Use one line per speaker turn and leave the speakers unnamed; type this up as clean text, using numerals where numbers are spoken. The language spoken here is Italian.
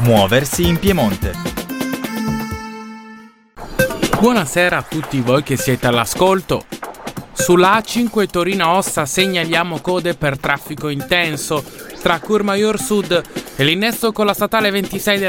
Muoversi in Piemonte.
Buonasera a tutti voi che siete all'ascolto. Sulla A5 Torino-Ossa segnaliamo code per traffico intenso tra Courmayeur Sud e l'innesto con la statale 26